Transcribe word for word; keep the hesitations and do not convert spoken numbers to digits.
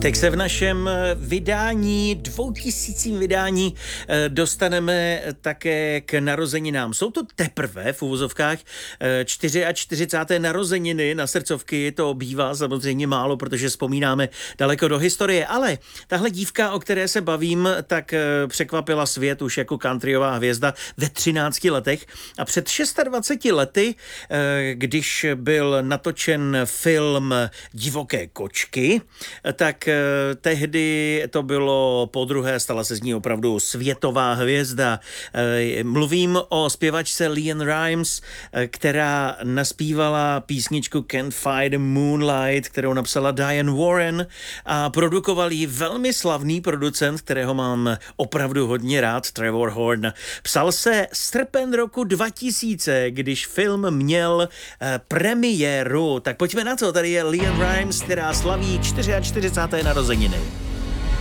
Teď se v našem vydání, dvoutisícím vydání, dostaneme také k narozeninám. Jsou to teprve v uvozovkách čtyřicáté narozeniny na srdcovky, to bývá samozřejmě málo, protože vzpomínáme daleko do historie, ale tahle dívka, o které se bavím, tak překvapila svět už jako countryová hvězda ve třinácti letech a před dvaceti šesti lety, když byl natočen film Divoké kočky, tak tehdy to bylo podruhé, stala se z ní opravdu světová hvězda. Mluvím o zpěvačce LeAnn Rimes, která naspívala písničku Can't Fight the Moonlight, kterou napsala Diane Warren a produkoval ji velmi slavný producent, kterého mám opravdu hodně rád, Trevor Horn. Psal se srpen roku dva tisíce, když film měl premiéru. Tak pojďme na to, tady je LeAnn Rimes, která slaví čtyřicáté čtyřicáté narozeniny.